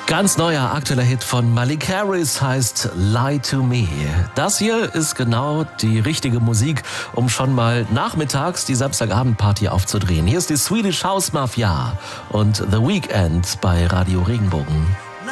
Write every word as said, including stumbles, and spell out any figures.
Ganz neuer aktueller Hit von Malik Harris heißt Lie to Me. Das hier ist genau die richtige Musik, um schon mal nachmittags die Samstagabendparty aufzudrehen. Hier ist die Swedish House Mafia und The Weeknd bei Radio Regenbogen.